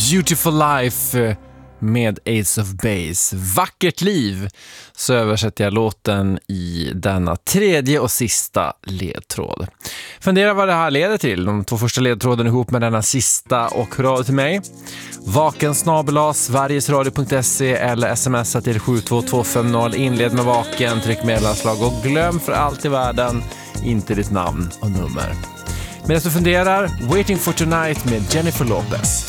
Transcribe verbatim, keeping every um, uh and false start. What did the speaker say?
Beautiful Life med Ace of Base. Vackert liv, så översätter jag låten i denna tredje och sista ledtråd. Fundera vad det här leder till. De två första ledtråden ihop med denna sista och hör av till mig. Vaken snabel-a sverigesradio punkt se eller smsa till sju två två fem noll. Inled med vaken, tryck mellanslag och glöm för allt i världen inte ditt namn och nummer. Medan du funderar, Waiting for Tonight med Jennifer Lopez.